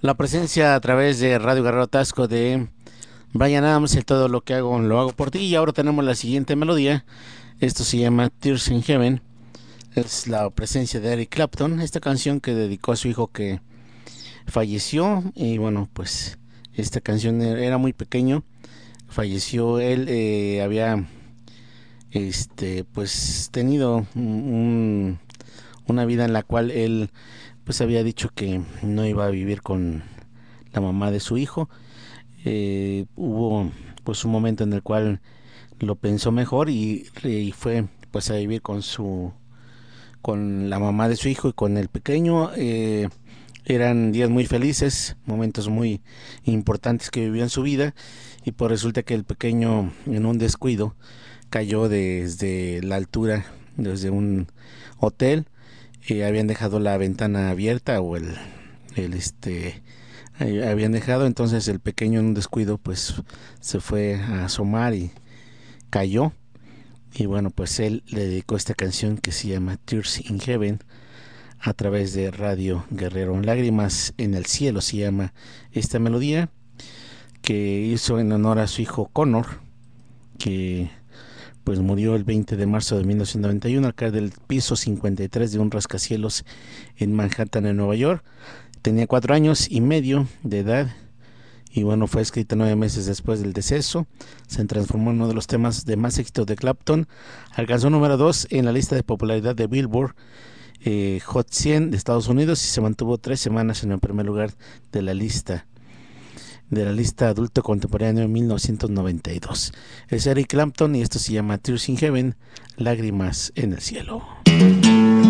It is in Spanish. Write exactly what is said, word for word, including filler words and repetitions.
La presencia a través de Radio Guerrero Tasco de Bryan Adams, el todo lo que hago lo hago por ti. Y ahora tenemos la siguiente melodía. Esto se llama Tears in Heaven. Es la presencia de Eric Clapton, esta canción que dedicó a su hijo que falleció. Y bueno, pues esta canción era muy pequeño, falleció él, eh, había este pues tenido un, una vida en la cual él pues había dicho que no iba a vivir con la mamá de su hijo. Eh, hubo pues un momento en el cual lo pensó mejor y, y fue pues a vivir con su con la mamá de su hijo y con el pequeño. Eh, eran días muy felices, momentos muy importantes que vivió en su vida, y pues resulta que el pequeño en un descuido cayó desde la altura, desde un hotel. Eh, habían dejado la ventana abierta o el, el este eh, habían dejado, entonces el pequeño en un descuido pues se fue a asomar y cayó. Y bueno, pues él le dedicó esta canción que se llama Tears in Heaven a través de Radio Guerrero. Lágrimas en el cielo se llama esta melodía, que hizo en honor a su hijo Connor, que pues murió el veinte de marzo de mil novecientos noventa y uno al caer del piso cincuenta y tres de un rascacielos en Manhattan, en Nueva York. Tenía cuatro años y medio de edad. Y bueno, fue escrita nueve meses después del deceso. Se transformó en uno de los temas de más éxito de Clapton. Alcanzó número dos en la lista de popularidad de Billboard eh, Hot cien de Estados Unidos, y se mantuvo tres semanas en el primer lugar de la lista de la lista adulto contemporáneo en mil novecientos noventa y dos. Es Eric Clapton y esto se llama Tears in Heaven, lágrimas en el cielo.